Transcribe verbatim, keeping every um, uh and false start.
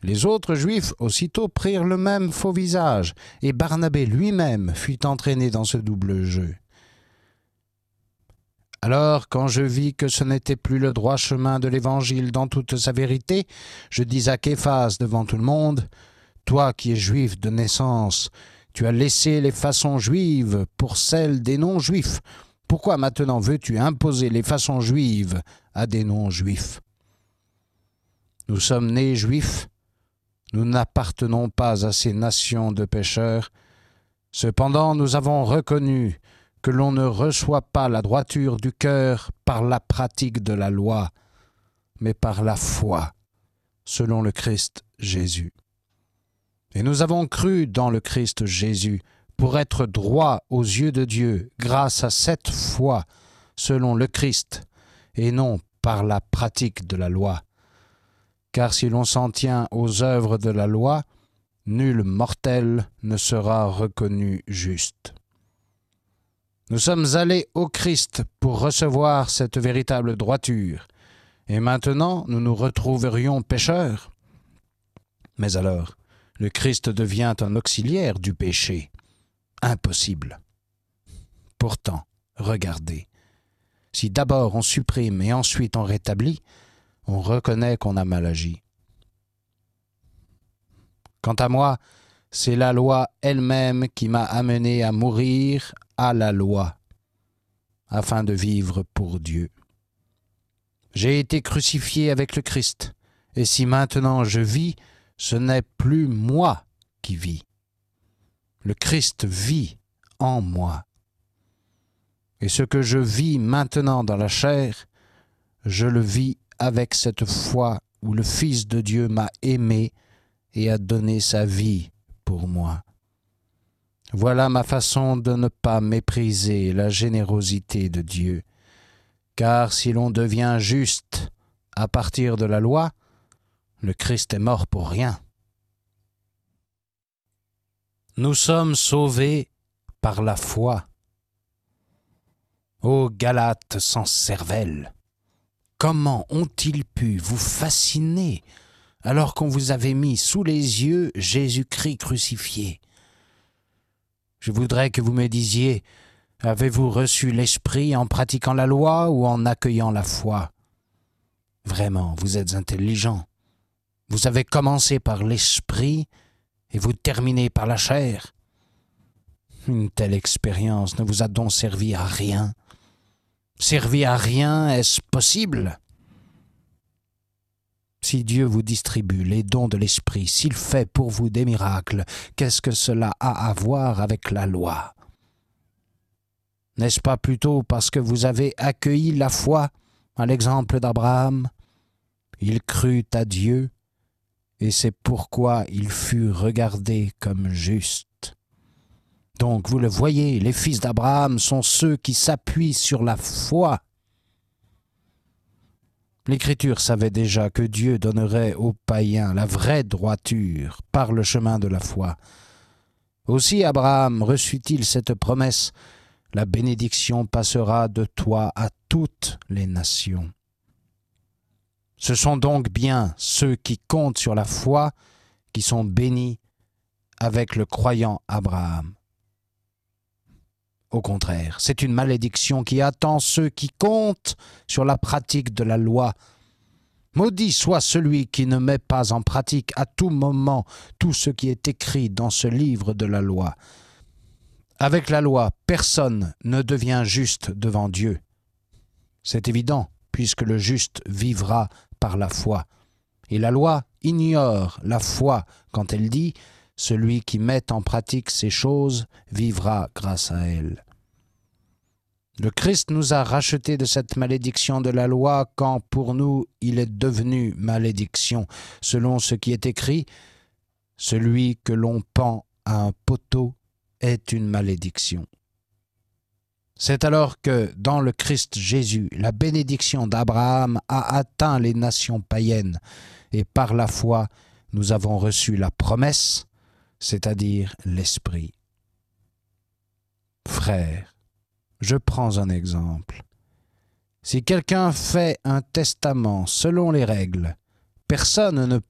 Les autres Juifs aussitôt prirent le même faux visage, et Barnabé lui-même fut entraîné dans ce double jeu. Alors, quand je vis que ce n'était plus le droit chemin de l'Évangile dans toute sa vérité, je dis à Képhas devant tout le monde, « Toi qui es juif de naissance, tu as laissé les façons juives pour celles des non-juifs. Pourquoi maintenant veux-tu imposer les façons juives à des non-juifs? Nous sommes nés juifs, nous n'appartenons pas à ces nations de pécheurs. Cependant, nous avons reconnu que l'on ne reçoit pas la droiture du cœur par la pratique de la loi, mais par la foi, selon le Christ Jésus. Et nous avons cru dans le Christ Jésus pour être droits aux yeux de Dieu grâce à cette foi, selon le Christ, et non par la pratique de la loi. Car si l'on s'en tient aux œuvres de la loi, nul mortel ne sera reconnu juste. Nous sommes allés au Christ pour recevoir cette véritable droiture, et maintenant nous nous retrouverions pécheurs. Mais alors, le Christ devient un auxiliaire du péché. Impossible. Pourtant, regardez, si d'abord on supprime et ensuite on rétablit, on reconnaît qu'on a mal agi. Quant à moi, c'est la loi elle-même qui m'a amené à mourir à la loi, afin de vivre pour Dieu. J'ai été crucifié avec le Christ, et si maintenant je vis, ce n'est plus moi qui vis. Le Christ vit en moi. Et ce que je vis maintenant dans la chair, je le vis avec cette foi où le Fils de Dieu m'a aimé et a donné sa vie pour moi. Voilà ma façon de ne pas mépriser la générosité de Dieu. Car si l'on devient juste à partir de la loi, le Christ est mort pour rien. Nous sommes sauvés par la foi. Ô Galates sans cervelle, comment ont-ils pu vous fasciner alors qu'on vous avait mis sous les yeux Jésus-Christ crucifié? Je voudrais que vous me disiez, avez-vous reçu l'Esprit en pratiquant la loi ou en accueillant la foi? Vraiment, vous êtes intelligent. Vous avez commencé par l'Esprit et vous terminez par la chair. Une telle expérience ne vous a donc servi à rien. Servi à rien, est-ce possible? Si Dieu vous distribue les dons de l'Esprit, s'il fait pour vous des miracles, qu'est-ce que cela a à voir avec la loi? N'est-ce pas plutôt parce que vous avez accueilli la foi, à l'exemple d'Abraham? Il crut à Dieu, et c'est pourquoi il fut regardé comme juste. Donc, vous le voyez, les fils d'Abraham sont ceux qui s'appuient sur la foi. L'Écriture savait déjà que Dieu donnerait aux païens la vraie droiture par le chemin de la foi. Aussi Abraham reçut-il cette promesse, « La bénédiction passera de toi à toutes les nations ». Ce sont donc bien ceux qui comptent sur la foi qui sont bénis avec le croyant Abraham. Au contraire, c'est une malédiction qui attend ceux qui comptent sur la pratique de la loi. Maudit soit celui qui ne met pas en pratique à tout moment tout ce qui est écrit dans ce livre de la loi. Avec la loi, personne ne devient juste devant Dieu. C'est évident, puisque le juste vivra par la foi. Et la loi ignore la foi quand elle dit « Celui qui met en pratique ces choses vivra grâce à elles ». Le Christ nous a rachetés de cette malédiction de la loi quand pour nous il est devenu malédiction, selon ce qui est écrit « Celui que l'on pend à un poteau est une malédiction ». C'est alors que, dans le Christ Jésus, la bénédiction d'Abraham a atteint les nations païennes, et par la foi, nous avons reçu la promesse, c'est-à-dire l'Esprit. Frères, je prends un exemple. Si quelqu'un fait un testament selon les règles, personne ne